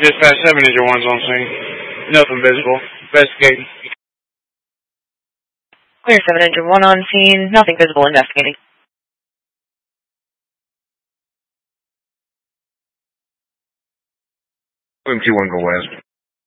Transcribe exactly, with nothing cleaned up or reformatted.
Dispatch seven Engine one's on scene. Nothing visible. Investigating. Clear seven Engine one on scene. Nothing visible. Investigating. M T one go west.